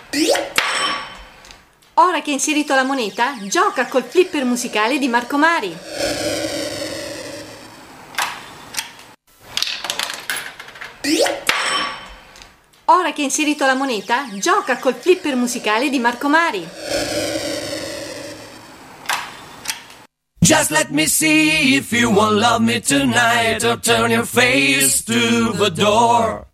Ora che hai inserito la moneta, gioca col flipper musicale di Marco Mari. Ora che hai inserito la moneta, gioca col flipper musicale di Marco Mari. Just let me see if you won't love me tonight, or turn your face to the door.